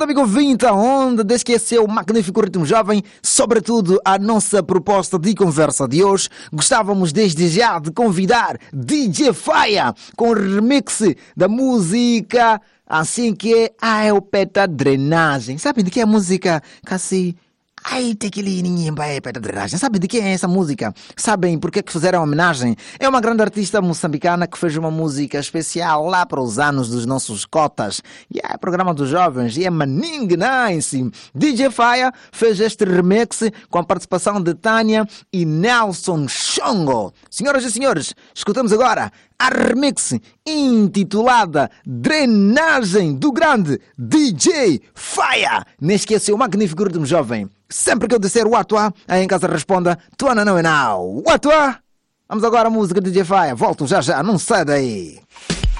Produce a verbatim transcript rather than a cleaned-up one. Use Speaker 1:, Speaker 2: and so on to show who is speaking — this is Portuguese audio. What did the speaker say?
Speaker 1: Pronto, amigo ouvinte, aonde desde que esse é o magnífico ritmo jovem, sobretudo a nossa proposta de conversa de hoje, gostávamos desde já de convidar D J Fire com o remix da música assim que é a é o peta drenagem. Sabem de que é a música que assim... Ai, tem que ir ninguém vai para a drenagem. Sabe de quem é essa música? Sabem por que fizeram a homenagem? É uma grande artista moçambicana que fez uma música especial lá para os anos dos nossos cotas. E é programa dos jovens. E é Maning Nice. D J Fire fez este remix com a participação de Tânia e Nelson Chongo. Senhoras e senhores, escutamos agora a remix intitulada Drenagem do grande D J Fire. Nem esqueceu o magnífico ritmo jovem. Sempre que eu disser o atua, aí em casa responda Tuana não é não. O atua! Vamos agora à música de D J Fire. Volto já já, não sai daí.